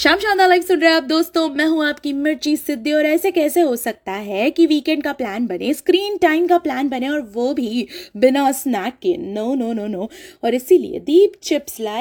शाम शानदार लाइफ सुन रहे हैं आप दोस्तों। मैं हूं आपकी मिर्ची सिद्धि। और ऐसे कैसे हो सकता है कि वीकेंड का प्लान बने, स्क्रीन टाइम का प्लान बने, और वो भी बिना स्नैक के? No no no no. और इसीलिए दीप चिप्स लाए